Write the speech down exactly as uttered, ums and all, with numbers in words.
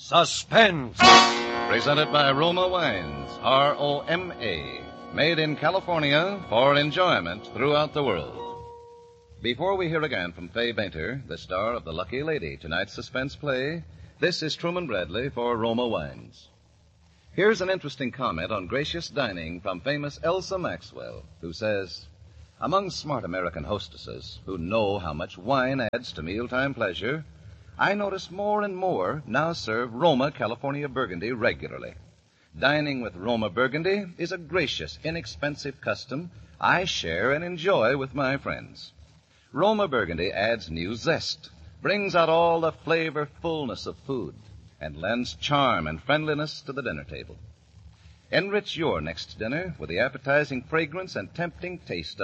Suspense. Presented by Roma Wines, R O M A. Made in California for enjoyment throughout the world. Before we hear again from Fay Bainter, the star of The Lucky Lady, tonight's suspense play, this is Truman Bradley for Roma Wines. Here's an interesting comment on gracious dining from famous Elsa Maxwell, who says, among smart American hostesses who know how much wine adds to mealtime pleasure, I notice more and more now serve Roma California Burgundy regularly. Dining with Roma Burgundy is a gracious, inexpensive custom I share and enjoy with my friends. Roma Burgundy adds new zest, brings out all the flavor fullness of food, and lends charm and friendliness to the dinner table. Enrich your next dinner with the appetizing fragrance and tempting taste of